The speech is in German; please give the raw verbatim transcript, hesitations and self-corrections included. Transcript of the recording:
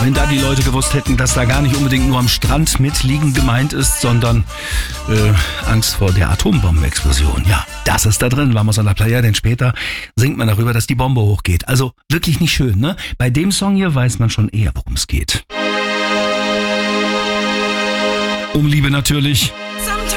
wenn da die Leute gewusst hätten, dass da gar nicht unbedingt nur am Strand mitliegen gemeint ist, sondern äh, Angst vor der Atombombenexplosion. Ja, das ist da drin, Vamos a la Playa, denn später singt man darüber, dass die Bombe hochgeht. Also wirklich nicht schön, ne? Bei dem Song hier weiß man schon eher, worum es geht. Um Liebe natürlich.